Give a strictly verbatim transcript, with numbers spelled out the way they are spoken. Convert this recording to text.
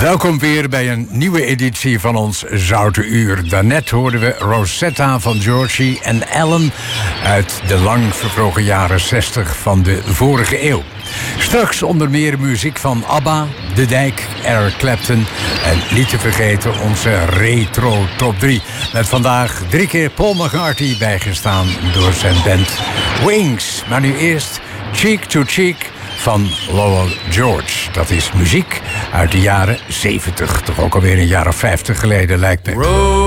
Welkom weer bij een nieuwe editie van ons Zoute Uur. Daarnet hoorden we Rosetta van Georgie en Ellen uit de lang vervlogen jaren zestig van de vorige eeuw. Straks onder meer muziek van ABBA, De Dijk, Eric Clapton en niet te vergeten onze retro top drie. Met vandaag drie keer Paul McCartney bijgestaan door zijn band Wings. Maar nu eerst Cheek to Cheek van Lowell George. Dat is muziek uit de jaren zeventig. Toch ook alweer een jaar of vijftig geleden lijkt me.